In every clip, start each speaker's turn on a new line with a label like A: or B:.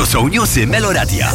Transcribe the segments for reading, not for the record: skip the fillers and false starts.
A: są newsy Meloradia.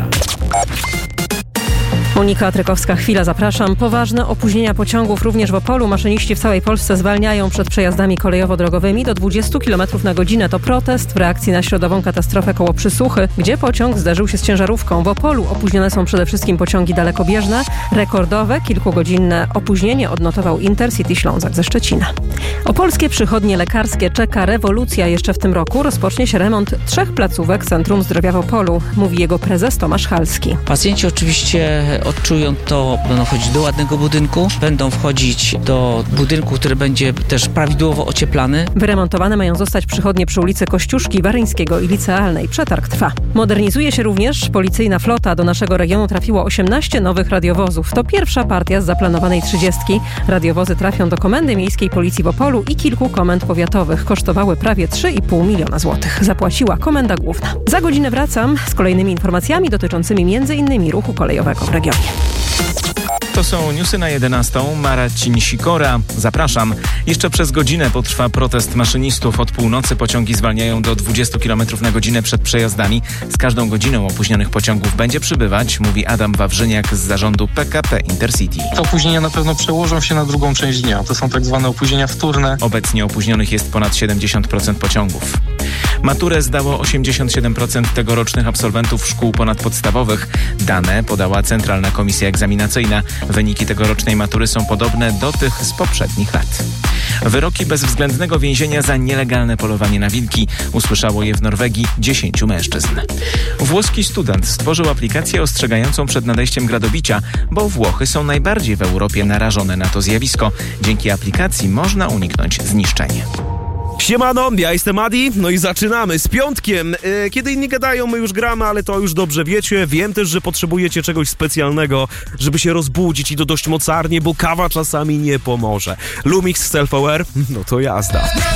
B: Monika Trykowska-Chwila, zapraszam. Poważne opóźnienia pociągów również w Opolu. Maszyniści w całej Polsce zwalniają przed przejazdami kolejowo-drogowymi do 20 km na godzinę. To protest w reakcji na środową katastrofę koło Przysłuchy, gdzie pociąg zderzył się z ciężarówką. W Opolu opóźnione są przede wszystkim pociągi dalekobieżne. Rekordowe, kilkugodzinne opóźnienie odnotował Intercity Ślązak ze Szczecina. Opolskie przychodnie lekarskie czeka rewolucja. Jeszcze w tym roku rozpocznie się remont 3 placówek Centrum Zdrowia w Opolu, mówi jego prezes Tomasz Halski.
C: Pacjenci oczywiście odczują to, będą wchodzić do ładnego budynku, będą wchodzić do budynku, który będzie też prawidłowo ocieplany.
B: Wyremontowane mają zostać przychodnie przy ulicy Kościuszki, Waryńskiego i Licealnej. Przetarg trwa. Modernizuje się również policyjna flota. Do naszego regionu trafiło 18 nowych radiowozów. To pierwsza partia z zaplanowanej 30. Radiowozy trafią do Komendy Miejskiej Policji w Opolu i kilku komend powiatowych. Kosztowały prawie 3,5 miliona złotych. Zapłaciła Komenda Główna. Za godzinę wracam z kolejnymi informacjami dotyczącymi m.in. ruchu kolejowego w regionie.
D: To są newsy na 11. Marcin Sikora. Zapraszam. Jeszcze przez godzinę potrwa protest maszynistów. Od północy pociągi zwalniają do 20 km na godzinę przed przejazdami. Z każdą godziną opóźnionych pociągów będzie przybywać, mówi Adam Wawrzyniak z zarządu PKP Intercity.
E: Te opóźnienia na pewno przełożą się na drugą część dnia. To są tak zwane opóźnienia wtórne.
D: Obecnie opóźnionych jest ponad 70% pociągów. Maturę zdało 87% tegorocznych absolwentów szkół ponadpodstawowych. Dane podała Centralna Komisja Egzaminacyjna. Wyniki tegorocznej matury są podobne do tych z poprzednich lat. Wyroki bezwzględnego więzienia za nielegalne polowanie na wilki. Usłyszało je w Norwegii 10 mężczyzn. Włoski student stworzył aplikację ostrzegającą przed nadejściem gradobicia, bo Włochy są najbardziej w Europie narażone na to zjawisko. Dzięki aplikacji można uniknąć zniszczeń.
F: Siemano, ja jestem Adi, no i zaczynamy z piątkiem. Kiedy inni gadają, my już gramy, ale to już dobrze wiecie. Wiem też, że potrzebujecie czegoś specjalnego, żeby się rozbudzić i to dość mocarnie, bo kawa czasami nie pomoże. Lumix Self Aware, no to jazda.